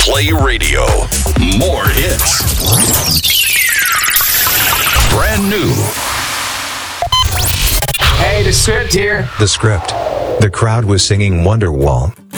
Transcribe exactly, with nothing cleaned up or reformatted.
Play Radio. More hits. Brand new. Hey, the script here. The script. The crowd was singing Wonderwall.